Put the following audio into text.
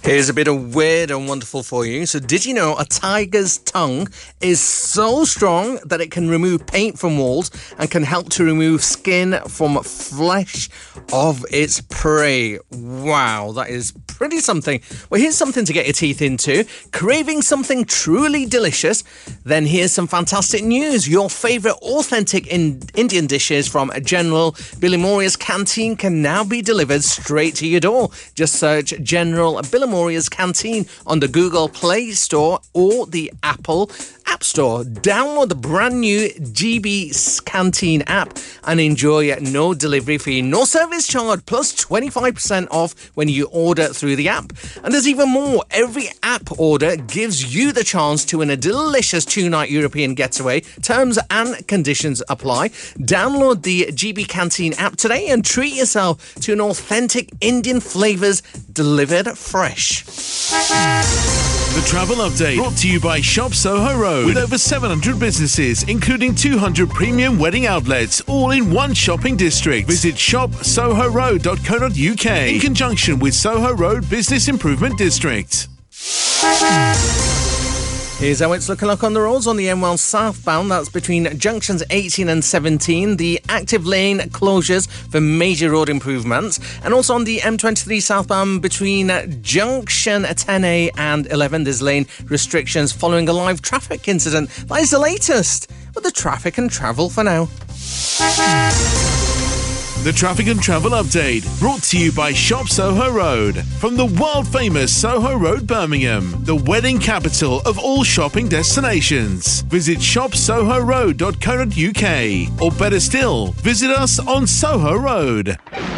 Here's a bit of weird and wonderful for you. So did you know a tiger's tongue is so strong that it can remove paint from walls and can help to remove skin from flesh of its prey? Wow, that is pretty something. Well, here's something to get your teeth into. Craving something truly delicious? Then here's some fantastic news. Your favourite authentic Indian dishes from General Billy Moria's Canteen can now be delivered straight to your door. Just search General Billy Moria's Canteen on the Google Play Store or the Apple App Store. Download the brand new GB Canteen app and enjoy no delivery fee, no service charge, plus 25% off when you order through the app. And there's even more. Every app order gives you the chance to win a delicious 2-night European getaway. Terms and conditions apply. Download the GB Canteen app today and treat yourself to an authentic Indian flavours delivered fresh. The Travel Update, brought to you by Shop Soho Road, with over 700 businesses, including 200 premium wedding outlets, all in one shopping district. Visit shopsohoroad.co.uk in conjunction with Soho Road Business Improvement District. Here's how it's looking like on the roads on the M1 southbound. That's between junctions 18 and 17. The active lane closures for major road improvements. And also on the M23 southbound between junction 10A and 11. There's lane restrictions following a live traffic incident. That is the latest with the traffic and travel for now. The Traffic and Travel Update, brought to you by Shop Soho Road. From the world-famous Soho Road, Birmingham, the wedding capital of all shopping destinations. Visit shopsohoroad.co.uk, or better still, visit us on Soho Road.